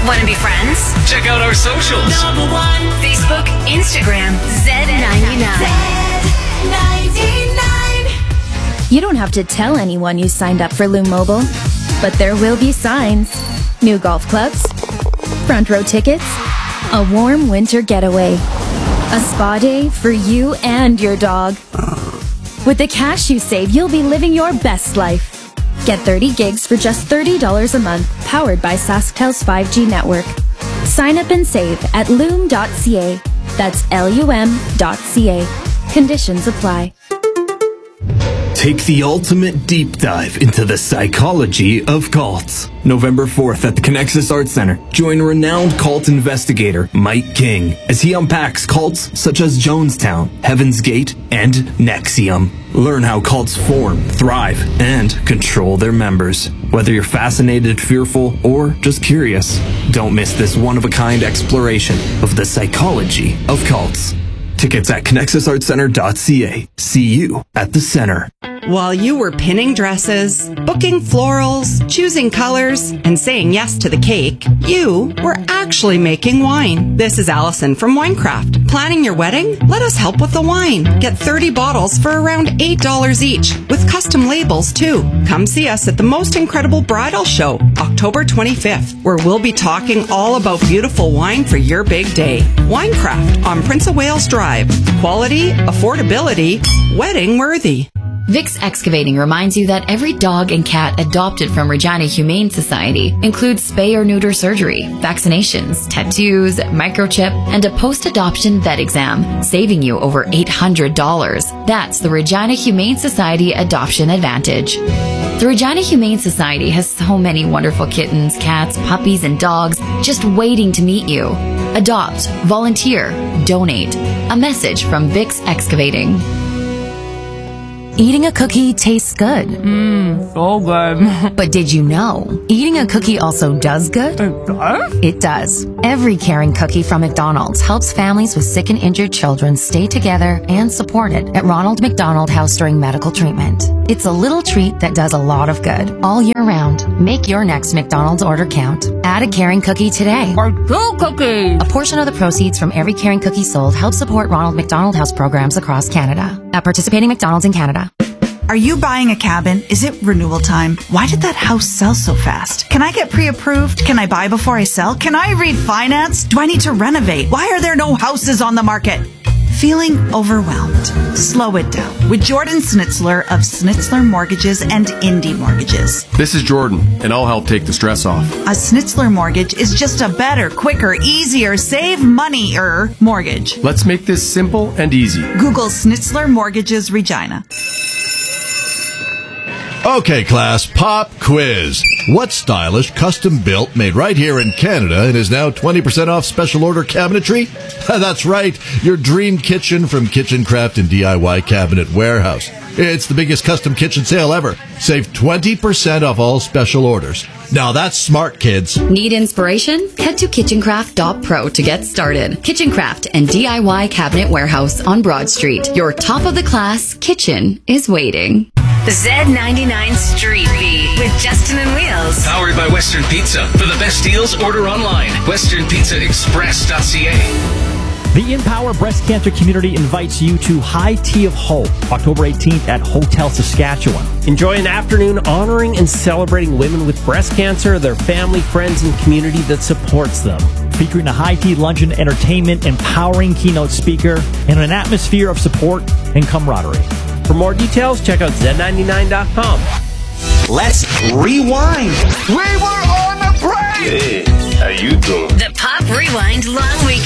Want to be friends? Check out our socials. #1 Facebook, Instagram, Z99. Z99. You don't have to tell anyone you signed up for Loom Mobile, but there will be signs. New golf clubs, front row tickets, a warm winter getaway, a spa day for you and your dog. With the cash you save, you'll be living your best life. Get 30 gigs for just $30 a month, powered by SaskTel's 5G network. Sign up and save at loom.ca. That's LUM.ca. Conditions apply. Take the ultimate deep dive into the psychology of cults. November 4th at the Connexus Arts Center. Join renowned cult investigator Mike King as he unpacks cults such as Jonestown, Heaven's Gate, and NXIVM. Learn how cults form, thrive, and control their members. Whether you're fascinated, fearful, or just curious, don't miss this one-of-a-kind exploration of the psychology of cults. Tickets at connexusartcenter.ca. See you at the center. While you were pinning dresses, booking florals, choosing colors, and saying yes to the cake, you were actually making wine. This is Allison from Winecraft. Planning your wedding? Let us help with the wine. Get 30 bottles for around $8 each, with custom labels too. Come see us at the Most Incredible Bridal Show, October 25th, where we'll be talking all about beautiful wine for your big day. Winecraft on Prince of Wales Drive. Quality, affordability, wedding worthy. Vix Excavating reminds you that every dog and cat adopted from Regina Humane Society includes spay or neuter surgery, vaccinations, tattoos, microchip, and a post-adoption vet exam, saving you over $800. That's the Regina Humane Society Adoption Advantage. The Regina Humane Society has so many wonderful kittens, cats, puppies, and dogs just waiting to meet you. Adopt, volunteer, donate. A message from Vix Excavating. Eating a cookie tastes good. So good. But did you know, eating a cookie also does good? It does? It does. Every caring cookie from McDonald's helps families with sick and injured children stay together and supported at Ronald McDonald House during medical treatment. It's a little treat that does a lot of good all year round. Make your next McDonald's order count. Add a caring cookie today. Or 2 cookies. A portion of the proceeds from every caring cookie sold helps support Ronald McDonald House programs across Canada. At participating McDonald's in Canada. Are you buying a cabin? Is it renewal time? Why did that house sell so fast? Can I get pre-approved? Can I buy before I sell? Can I refinance? Do I need to renovate? Why are there no houses on the market? Feeling overwhelmed? Slow it down with Jordan Schnitzler of Schnitzler Mortgages and Indy Mortgages. This is Jordan, and I'll help take the stress off. A Schnitzler mortgage is just a better, quicker, easier, save money-er mortgage. Let's make this simple and easy. Google Schnitzler Mortgages Regina. Okay, class, pop quiz. What stylish, custom-built, made right here in Canada and is now 20% off special order cabinetry? That's right, your dream kitchen from Kitchen Craft and DIY Cabinet Warehouse. It's the biggest custom kitchen sale ever. Save 20% off all special orders. Now that's smart, kids. Need inspiration? Head to kitchencraft.pro to get started. Kitchencraft and DIY Cabinet Warehouse on Broad Street. Your top-of-the-class kitchen is waiting. Z99 Street Beat with Justin and Wheels. Powered by Western Pizza. For the best deals, order online. WesternPizzaExpress.ca. The Empower Breast Cancer community invites you to High Tea of Hope, October 18th at Hotel Saskatchewan. Enjoy an afternoon honoring and celebrating women with breast cancer, their family, friends, and community that supports them. Featuring a high tea luncheon, entertainment, empowering keynote speaker, and an atmosphere of support and camaraderie. For more details, check out Z99.com. Let's rewind. We were on a break. Hey, how you doing? The Pop Rewind Long Weekend.